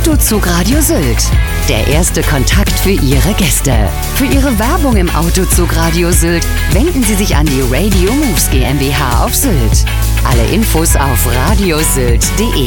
Autozug Radio Sylt. Der erste Kontakt für Ihre Gäste. Für Ihre Werbung im Autozug Radio Sylt wenden Sie sich an die Radio Moves GmbH auf Sylt. Alle Infos auf radiosylt.de.